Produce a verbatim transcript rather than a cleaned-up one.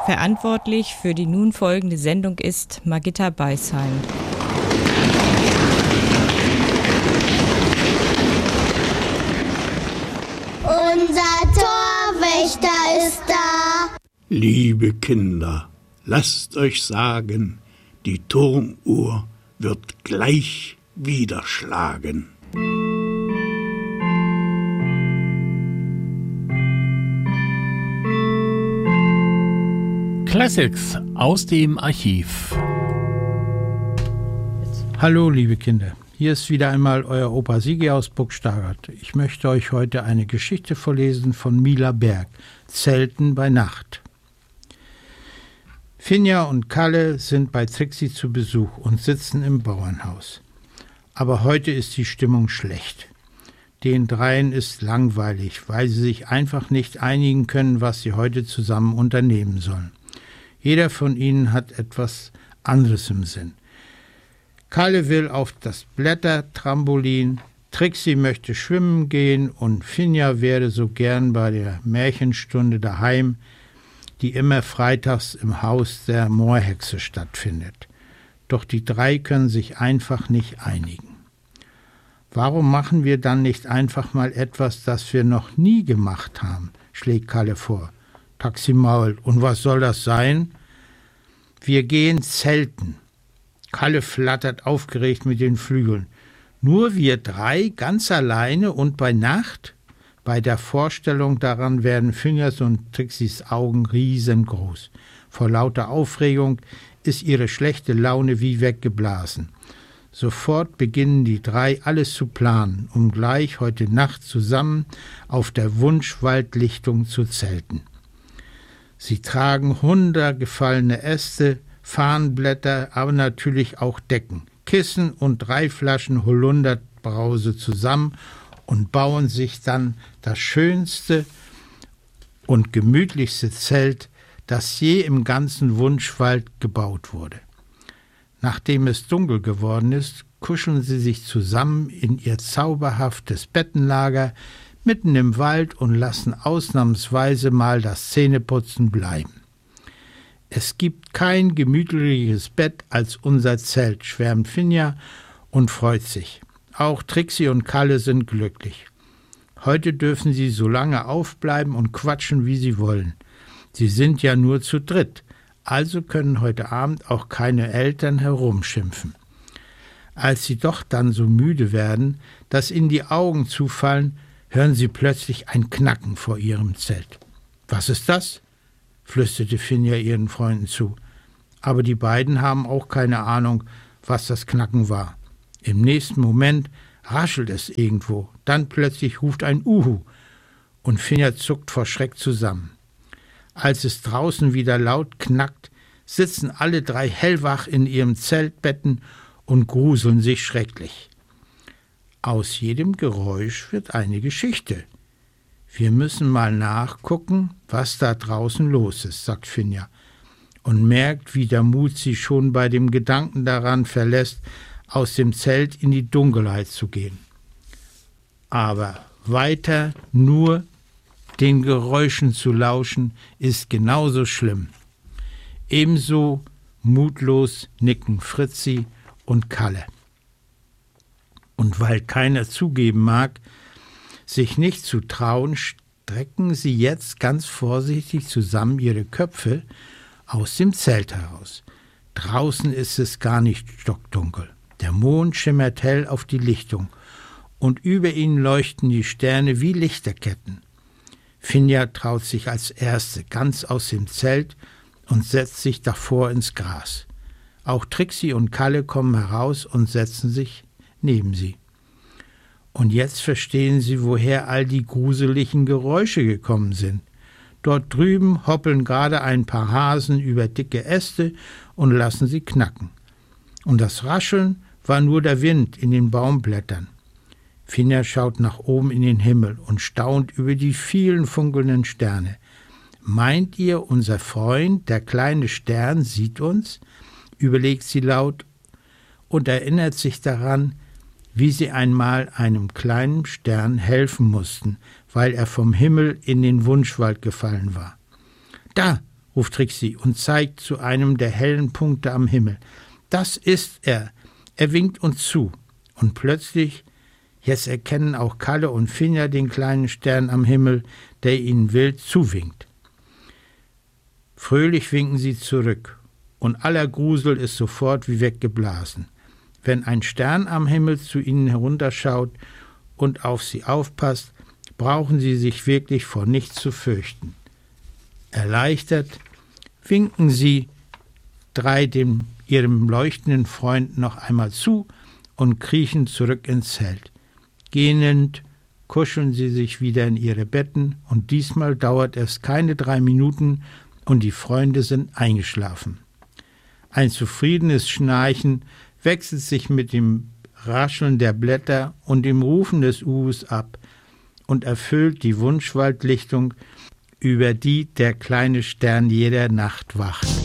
Verantwortlich für die nun folgende Sendung ist Margitta Beisheim. Unser Torwächter ist da. Liebe Kinder, lasst euch sagen, die Turmuhr wird gleich wieder schlagen. Classics aus dem Archiv. Hallo liebe Kinder, hier ist wieder einmal euer Opa Sigi aus Burgstagert. Ich möchte euch heute eine Geschichte vorlesen von Mila Berg, Zelten bei Nacht. Finja und Kalle sind bei Trixi zu Besuch und sitzen im Bauernhaus. Aber heute ist die Stimmung schlecht. Den dreien ist langweilig, weil sie sich einfach nicht einigen können, was sie heute zusammen unternehmen sollen. Jeder von ihnen hat etwas anderes im Sinn. Kalle will auf das Blättertrampolin, Trixi möchte schwimmen gehen und Finja wäre so gern bei der Märchenstunde daheim, die immer freitags im Haus der Moorhexe stattfindet. Doch die drei können sich einfach nicht einigen. Warum machen wir dann nicht einfach mal etwas, das wir noch nie gemacht haben, schlägt Kalle vor. Taxi Maul, und was soll das sein? Wir gehen zelten. Kalle flattert aufgeregt mit den Flügeln. Nur wir drei, ganz alleine und bei Nacht? Bei der Vorstellung daran werden Finjas und Trixis Augen riesengroß. Vor lauter Aufregung ist ihre schlechte Laune wie weggeblasen. Sofort beginnen die drei alles zu planen, um gleich heute Nacht zusammen auf der Wunschwaldlichtung zu zelten. Sie tragen runtergefallene Äste, Farnblätter, aber natürlich auch Decken, Kissen und drei Flaschen Holunderbrause zusammen und bauen sich dann das schönste und gemütlichste Zelt, das je im ganzen Wunschwald gebaut wurde. Nachdem es dunkel geworden ist, kuscheln sie sich zusammen in ihr zauberhaftes Bettenlager mitten im Wald und lassen ausnahmsweise mal das Zähneputzen bleiben. Es gibt kein gemütlicheres Bett als unser Zelt, schwärmt Finja und freut sich. Auch Trixi und Kalle sind glücklich. Heute dürfen sie so lange aufbleiben und quatschen, wie sie wollen. Sie sind ja nur zu dritt, also können heute Abend auch keine Eltern herumschimpfen. Als sie doch dann so müde werden, dass ihnen die Augen zufallen, hören sie plötzlich ein Knacken vor ihrem Zelt. »Was ist das?« flüsterte Finja ihren Freunden zu. Aber die beiden haben auch keine Ahnung, was das Knacken war. Im nächsten Moment raschelt es irgendwo, dann plötzlich ruft ein Uhu und Finja zuckt vor Schreck zusammen. Als es draußen wieder laut knackt, sitzen alle drei hellwach in ihren Zeltbetten und gruseln sich schrecklich. Aus jedem Geräusch wird eine Geschichte. Wir müssen mal nachgucken, was da draußen los ist, sagt Finja und merkt, wie der Mut sie schon bei dem Gedanken daran verlässt, aus dem Zelt in die Dunkelheit zu gehen. Aber weiter nur den Geräuschen zu lauschen, ist genauso schlimm. Ebenso mutlos nicken Fritzi und Kalle. Und weil keiner zugeben mag, sich nicht zu trauen, strecken sie jetzt ganz vorsichtig zusammen ihre Köpfe aus dem Zelt heraus. Draußen ist es gar nicht stockdunkel. Der Mond schimmert hell auf die Lichtung und über ihnen leuchten die Sterne wie Lichterketten. Finja traut sich als Erste ganz aus dem Zelt und setzt sich davor ins Gras. Auch Trixi und Kalle kommen heraus und setzen sich neben sie. Und jetzt verstehen sie, woher all die gruseligen Geräusche gekommen sind. Dort drüben hoppeln gerade ein paar Hasen über dicke Äste und lassen sie knacken. Und das Rascheln war nur der Wind in den Baumblättern. Finja schaut nach oben in den Himmel und staunt über die vielen funkelnden Sterne. Meint ihr, unser Freund, der kleine Stern, sieht uns? Überlegt sie laut und erinnert sich daran, wie sie einmal einem kleinen Stern helfen mussten, weil er vom Himmel in den Wunschwald gefallen war. »Da«, ruft Trixie und zeigt zu einem der hellen Punkte am Himmel. Das ist er. Er winkt uns zu. Und plötzlich, jetzt erkennen auch Kalle und Finja den kleinen Stern am Himmel, der ihnen wild zuwinkt. Fröhlich winken sie zurück, und aller Grusel ist sofort wie weggeblasen. Wenn ein Stern am Himmel zu ihnen herunterschaut und auf sie aufpasst, brauchen sie sich wirklich vor nichts zu fürchten. Erleichtert winken sie drei dem ihrem leuchtenden Freund noch einmal zu und kriechen zurück ins Zelt. Gähnend kuscheln sie sich wieder in ihre Betten, und diesmal dauert es keine drei Minuten und die Freunde sind eingeschlafen. Ein zufriedenes Schnarchen wechselt sich mit dem Rascheln der Blätter und dem Rufen des Uhus ab und erfüllt die Wunschwaldlichtung, über die der kleine Stern jeder Nacht wacht.